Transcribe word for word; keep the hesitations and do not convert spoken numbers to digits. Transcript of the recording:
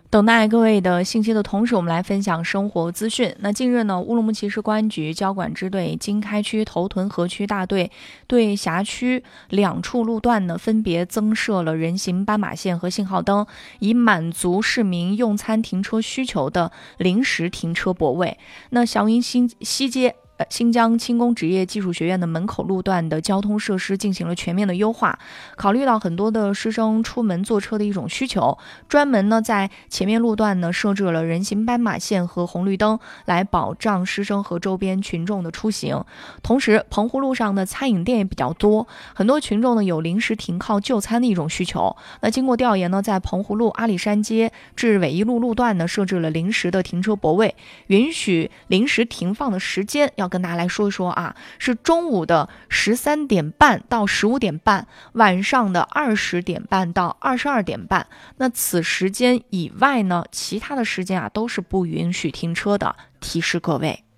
等待各位的信息的同时，我们来分享生活资讯。那近日呢，乌鲁木齐市公安局交管支队经开区头屯河区大队对辖区两处路段呢，分别增设了人行斑马线和信号灯，以满足市民用餐停车需求的临时停车泊位。那祥云新西街。新疆轻工职业技术学院的门口路段的交通设施进行了全面的优化，考虑到很多的师生出门坐车的一种需求，专门呢在前面路段呢设置了人行斑马线和红绿灯，来保障师生和周边群众的出行。同时，澎湖路上的餐饮店也比较多，很多群众呢有临时停靠就餐的一种需求。那经过调研呢，在澎湖路阿里山街至纬一路路段呢设置了临时的停车泊位，允许临时停放的时间要跟大家来说一说啊，是中午的十三点半到十五点半，晚上的二十点半到二十二点半。那此时间以外呢，其他的时间啊都是不允许停车的，提示各位。